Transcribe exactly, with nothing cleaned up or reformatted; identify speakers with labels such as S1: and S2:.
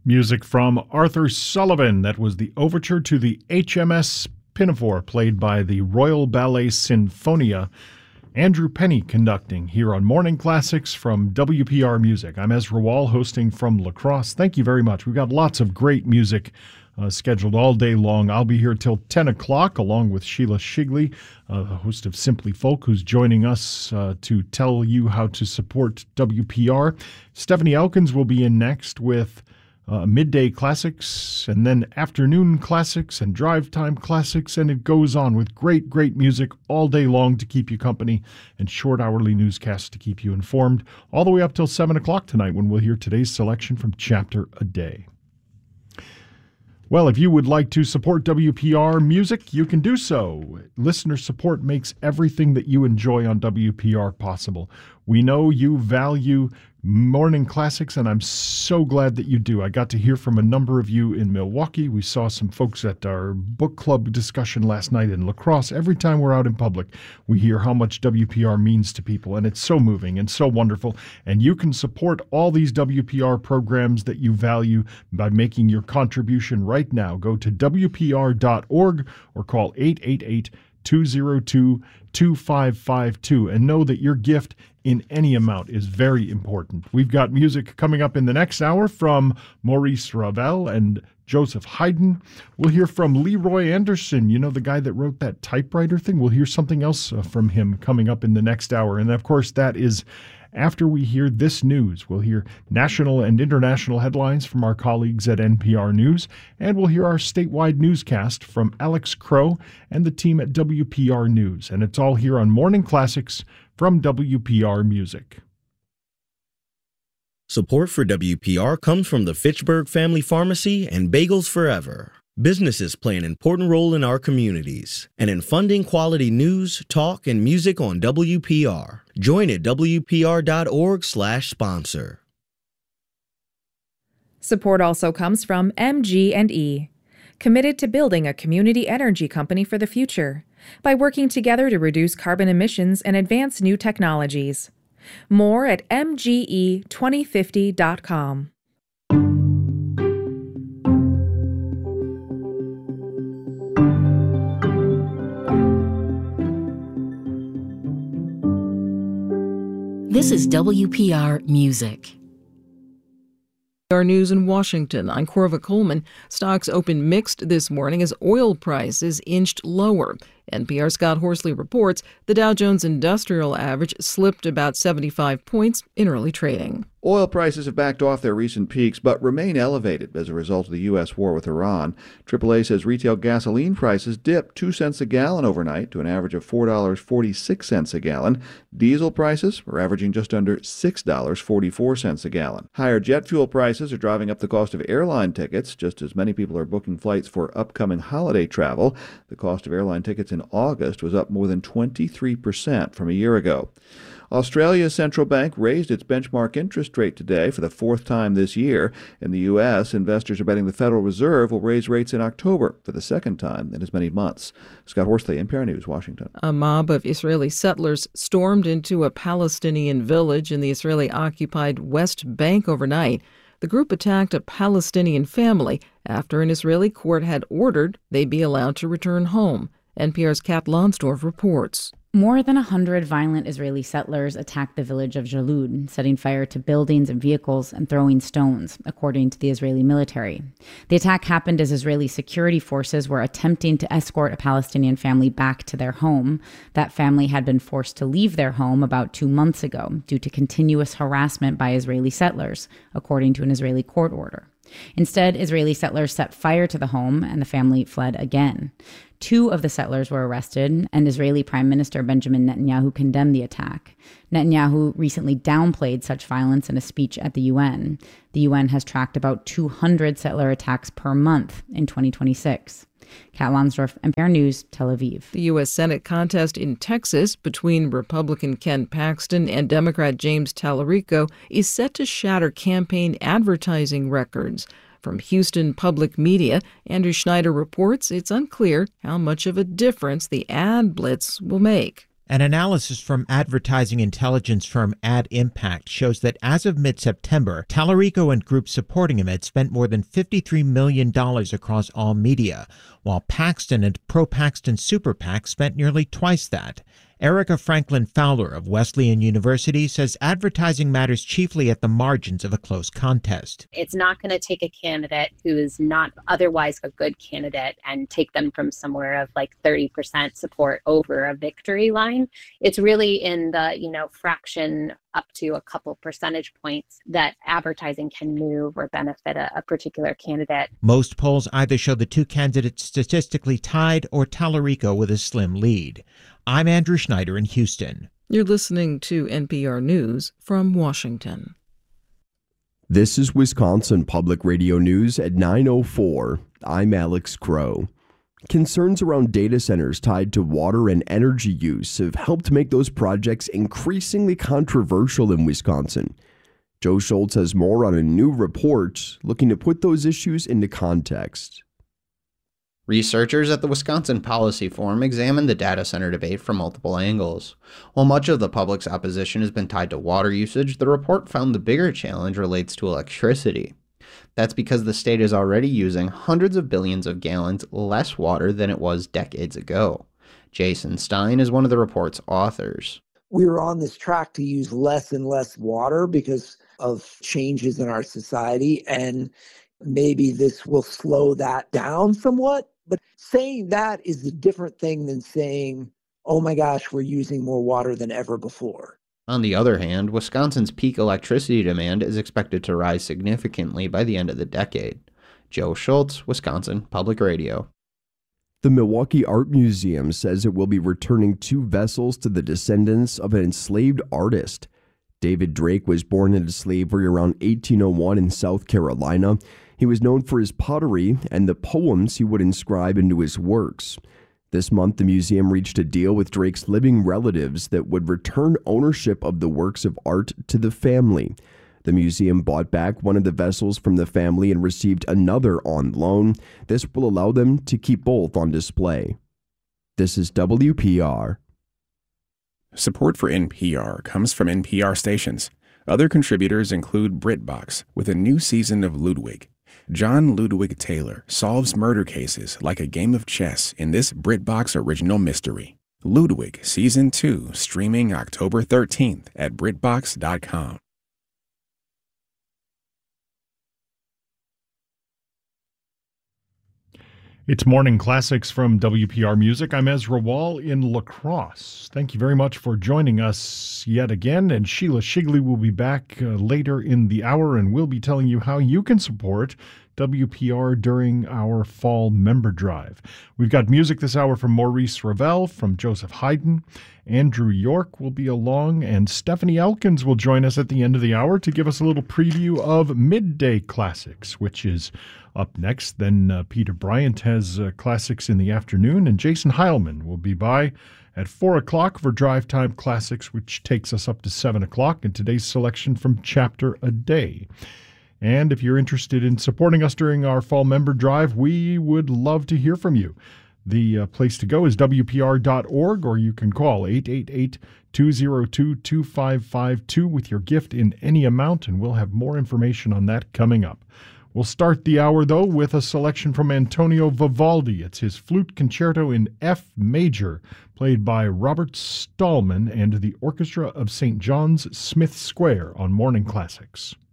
S1: Music from Arthur Sullivan. That was the overture to the H M S Pinafore, played by the Royal Ballet Sinfonia. Andrew Penny conducting here on Morning Classics from W P R Music. I'm Ezra Wall, hosting from La Crosse. Thank you very much. We've got lots of great music uh, scheduled all day long. I'll be here till ten o'clock, along with Sheila Shigley, uh, the host of Simply Folk, who's joining us uh, to tell you how to support W P R. Stephanie Elkins will be in next with Uh, midday classics, and then afternoon classics and drive time classics, and it goes on with great, great music all day long to keep you company and short hourly newscasts to keep you informed, all the way up till seven o'clock tonight when we'll hear today's selection from Chapter a Day. Well, if you would like to support W P R Music, you can do so. Listener support makes everything that you enjoy on W P R possible. We know you value Morning Classics, and I'm so glad that you do. I got to hear from a number of you in Milwaukee. We saw some folks at our book club discussion last night in La Crosse. Every time we're out in public, we hear how much W P R means to people, and it's so moving and so wonderful. And you can support all these W P R programs that you value by making your contribution right now. Go to W P R dot org or call eight eight eight, two oh two, two five five two and know that your gift in any amount is very important. We've got music coming up in the next hour from Maurice Ravel and Joseph Haydn. We'll hear from Leroy Anderson, you know, the guy that wrote that typewriter thing. We'll hear something else uh, from him coming up in the next hour. And of course, that is after we hear this news. We'll hear national and international headlines from our colleagues at N P R News, and we'll hear our statewide newscast from Alex Crow and the team at W P R News. And it's all here on Morning Classics from W P R Music.
S2: Support for W P R comes from the Fitchburg Family Pharmacy and Bagels Forever. Businesses play an important role in our communities and in funding quality news, talk, and music on W P R. Join at W P R dot org slash sponsor.
S3: Support also comes from M G and E, committed to building a community energy company for the future by working together to reduce carbon emissions and advance new technologies. More at M G E twenty fifty dot com.
S4: This is W P R Music.
S5: Our news in Washington. I'm Corva Coleman. Stocks opened mixed this morning as oil prices inched lower. N P R's Scott Horsley reports the Dow Jones Industrial Average slipped about seventy-five points in early trading.
S6: Oil prices have backed off their recent peaks, but remain elevated as a result of the U S war with Iran. triple A says retail gasoline prices dipped two cents a gallon overnight to an average of four dollars and forty-six cents a gallon. Diesel prices are averaging just under six dollars and forty-four cents a gallon. Higher jet fuel prices are driving up the cost of airline tickets, just as many people are booking flights for upcoming holiday travel. The cost of airline tickets in August was up more than twenty-three percent from a year ago. Australia's central bank raised its benchmark interest rate today for the fourth time this year. In the U S, investors are betting the Federal Reserve will raise rates in October for the second time in as many months. Scott Horsley, N P R News, Washington.
S5: A mob of Israeli settlers stormed into a Palestinian village in the Israeli-occupied West Bank overnight. The group attacked a Palestinian family after an Israeli court had ordered they be allowed to return home. N P R's Kat Lonsdorf reports.
S7: More than a hundred violent Israeli settlers attacked the village of Jalud, setting fire to buildings and vehicles and throwing stones, according to the Israeli military. The attack happened as Israeli security forces were attempting to escort a Palestinian family back to their home. That family had been forced to leave their home about two months ago due to continuous harassment by Israeli settlers, according to an Israeli court order. Instead, Israeli settlers set fire to the home and the family fled again. Two of the settlers were arrested, and Israeli Prime Minister Benjamin Netanyahu condemned the attack. Netanyahu recently downplayed such violence in a speech at the U N. The U N has tracked about two hundred settler attacks per month in twenty twenty-six. Kat Lonsdorf, N P R News, Tel Aviv.
S5: The U S Senate contest in Texas between Republican Ken Paxton and Democrat James Tallarico is set to shatter campaign advertising records. From Houston Public Media, Andrew Schneider reports it's unclear how much of a difference the ad blitz will make.
S8: An analysis from advertising intelligence firm Ad Impact shows that as of mid-September, Tallarico and groups supporting him had spent more than fifty-three million dollars across all media, while Paxton and pro-Paxton Super PAC spent nearly twice that. Erica Franklin Fowler of Wesleyan University says advertising matters chiefly at the margins of a close contest.
S9: It's not going to take a candidate who is not otherwise a good candidate and take them from somewhere of like thirty percent support over a victory line. It's really in the, you know, fraction up to a couple percentage points that advertising can move or benefit a, a particular candidate.
S8: Most polls either show the two candidates statistically tied or Tallarico with a slim lead. I'm Andrew Schneider in Houston.
S5: You're listening to N P R News from Washington.
S10: This is Wisconsin Public Radio News at nine oh four. I'm Alex Crow. Concerns around data centers tied to water and energy use have helped make those projects increasingly controversial in Wisconsin. Joe Schultz has more on a new report looking to put those issues into context.
S11: Researchers at the Wisconsin Policy Forum examined the data center debate from multiple angles. While much of the public's opposition has been tied to water usage, the report found the bigger challenge relates to electricity. That's because the state is already using hundreds of billions of gallons less water than it was decades ago. Jason Stein is one of the report's authors.
S12: We were on this track to use less and less water because of changes in our society, and maybe this will slow that down somewhat. But saying that is a different thing than saying, oh my gosh, we're using more water than ever before.
S11: On the other hand, Wisconsin's peak electricity demand is expected to rise significantly by the end of the decade. Joe Schultz, Wisconsin Public Radio.
S10: The Milwaukee Art Museum says it will be returning two vessels to the descendants of an enslaved artist. David Drake was born into slavery around eighteen oh one in South Carolina. He was known for his pottery and the poems he would inscribe into his works. This month, the museum reached a deal with Drake's living relatives that would return ownership of the works of art to the family. The museum bought back one of the vessels from the family and received another on loan. This will allow them to keep both on display. This is W P R.
S13: Support for N P R comes from N P R stations. Other contributors include BritBox with a new season of Ludwig. John Ludwig Taylor solves murder cases like a game of chess in this BritBox original mystery. Ludwig Season two streaming October thirteenth at Britbox dot com.
S1: It's Morning Classics from W P R Music. I'm Ezra Wall in La Crosse. Thank you very much for joining us yet again. And Sheila Shigley will be back uh, later in the hour, and we'll be telling you how you can support W P R during our fall member drive. We've got music this hour from Maurice Ravel, from Joseph Haydn. Andrew York will be along, and Stephanie Elkins will join us at the end of the hour to give us a little preview of Midday Classics, which is up next. Then uh, Peter Bryant has uh, Classics in the afternoon, and Jason Heilman will be by at four o'clock for Drive Time Classics, which takes us up to seven o'clock, and today's selection from Chapter a Day. And if you're interested in supporting us during our fall member drive, we would love to hear from you. The uh, place to go is W P R dot org, or you can call eight eight eight, two oh two, two five five two with your gift in any amount, and we'll have more information on that coming up. We'll start the hour, though, with a selection from Antonio Vivaldi. It's his flute concerto in F major, played by Robert Stallman and the Orchestra of Saint John's Smith Square on Morning Classics.